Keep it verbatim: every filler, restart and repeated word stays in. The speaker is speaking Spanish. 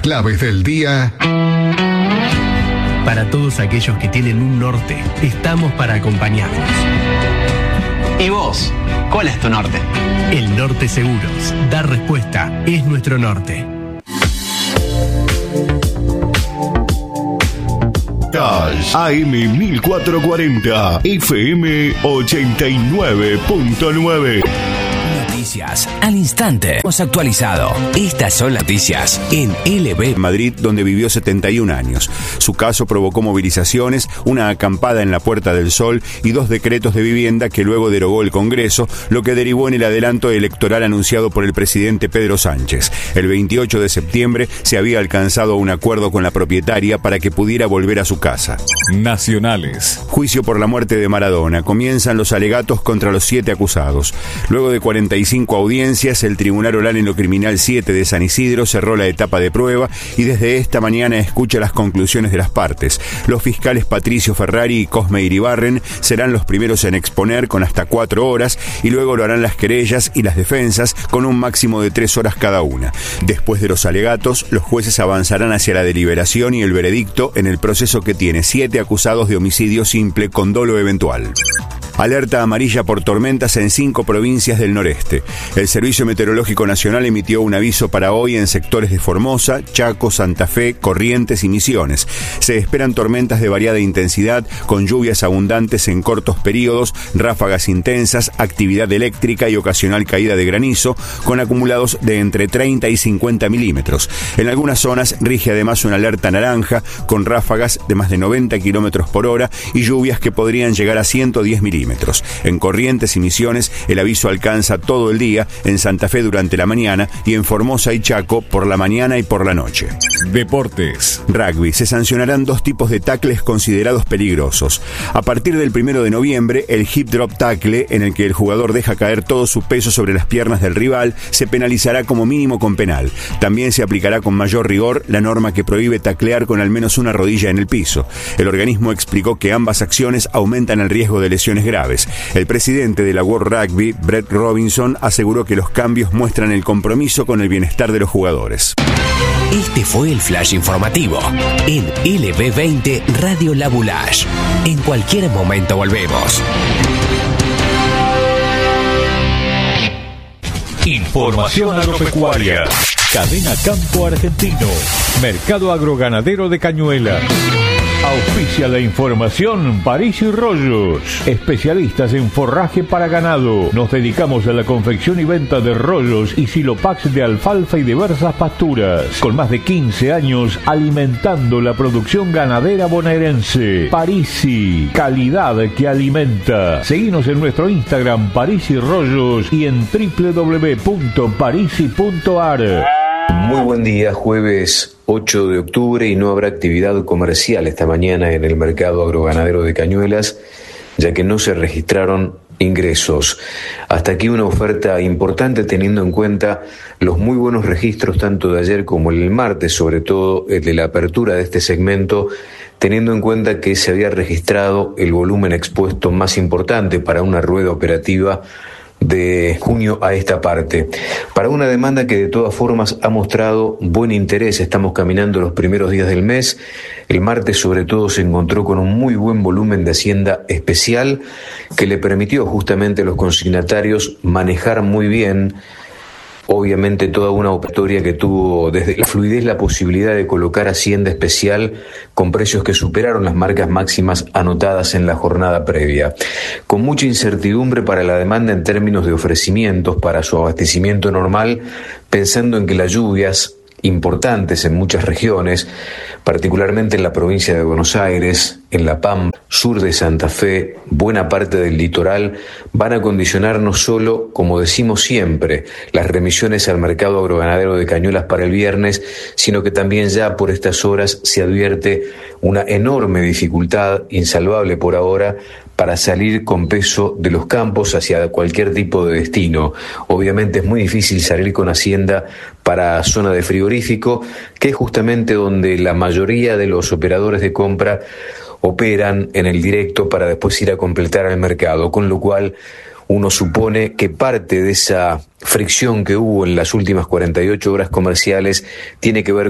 claves del día. Para todos aquellos que tienen un norte, estamos para acompañarlos. ¿Y vos? ¿Cuál es tu norte? El Norte Seguros. Dar respuesta es nuestro norte. A M mil cuatrocientos cuarenta, F M ochenta y nueve punto nueve. Noticias al instante. Hemos actualizado. Estas son noticias en L B. Madrid, donde vivió setenta y un años. Su caso provocó movilizaciones, una acampada en la Puerta del Sol y dos decretos de vivienda que luego derogó el Congreso, lo que derivó en el adelanto electoral anunciado por el presidente Pedro Sánchez. El veintiocho de septiembre se había alcanzado un acuerdo con la propietaria para que pudiera volver a su casa. Nacionales. Juicio por la muerte de Maradona. Comienzan los alegatos contra los siete acusados. Luego de cuarenta y cinco audiencias, el Tribunal Oral en lo Criminal siete de San Isidro cerró la etapa de prueba y desde esta mañana escucha las conclusiones de las partes. Los fiscales Patricio Ferrari y Cosme Iribarren serán los primeros en exponer con hasta cuatro horas y luego lo harán las querellas y las defensas con un máximo de tres horas cada una. Después de los alegatos, los jueces avanzarán hacia la deliberación y el veredicto en el proceso que tiene siete acusados de homicidio simple con dolo eventual. Alerta amarilla por tormentas en cinco provincias del noreste. El Servicio Meteorológico Nacional emitió un aviso para hoy en sectores de Formosa, Chaco, Santa Fe, Corrientes y Misiones. Se esperan tormentas de variada intensidad, con lluvias abundantes en cortos periodos, ráfagas intensas, actividad eléctrica y ocasional caída de granizo, con acumulados de entre treinta y cincuenta milímetros. En algunas zonas rige además una alerta naranja, con ráfagas de más de noventa kilómetros por hora y lluvias que podrían llegar a ciento diez milímetros. En Corrientes y Misiones el aviso alcanza todo el día, en Santa Fe durante la mañana y en Formosa y Chaco por la mañana y por la noche. Deportes. Rugby. Se sancionarán dos tipos de tackles considerados peligrosos. A partir del primero de noviembre, el hip drop tackle, en el que el jugador deja caer todo su peso sobre las piernas del rival, se penalizará como mínimo con penal. También se aplicará con mayor rigor la norma que prohíbe taclear con al menos una rodilla en el piso. El organismo explicó que ambas acciones aumentan el riesgo de lesiones graves. El presidente de la World Rugby, Brett Robinson, aseguró que los cambios muestran el compromiso con el bienestar de los jugadores. Este fue el flash informativo en L B veinte Radio La Boulage. En cualquier momento volvemos. Información agropecuaria. Cadena Campo Argentino. Mercado Agroganadero de Cañuelas. Auspicia la información París y Rollos, especialistas en forraje para ganado. Nos dedicamos a la confección y venta de rollos y silopax de alfalfa y diversas pasturas. Con más de quince años alimentando la producción ganadera bonaerense. Parisi, calidad que alimenta. Seguinos en nuestro Instagram París y Rollos y en doble u doble u doble u punto parisi punto a r. Muy buen día, jueves ocho de octubre y no habrá actividad comercial esta mañana en el mercado agroganadero de Cañuelas, ya que no se registraron ingresos. Hasta aquí una oferta importante teniendo en cuenta los muy buenos registros tanto de ayer como el martes, sobre todo el de la apertura de este segmento, teniendo en cuenta que se había registrado el volumen expuesto más importante para una rueda operativa de junio a esta parte, para una demanda que de todas formas ha mostrado buen interés. Estamos caminando los primeros días del mes. El martes sobre todo se encontró con un muy buen volumen de hacienda especial que le permitió justamente a los consignatarios manejar muy bien, obviamente, toda una operatoria que tuvo desde la fluidez la posibilidad de colocar hacienda especial con precios que superaron las marcas máximas anotadas en la jornada previa. Con mucha incertidumbre para la demanda en términos de ofrecimientos para su abastecimiento normal, pensando en que las lluvias importantes en muchas regiones, particularmente en la provincia de Buenos Aires, en La Pampa, sur de Santa Fe, buena parte del litoral, van a condicionar no solo, como decimos siempre, las remisiones al mercado agroganadero de Cañuelas para el viernes, sino que también ya por estas horas se advierte una enorme dificultad, insalvable por ahora, para salir con peso de los campos hacia cualquier tipo de destino. Obviamente es muy difícil salir con hacienda para zona de frigorífico, que es justamente donde la mayoría de los operadores de compra operan en el directo para después ir a completar al mercado, con lo cual uno supone que parte de esa fricción que hubo en las últimas cuarenta y ocho horas comerciales tiene que ver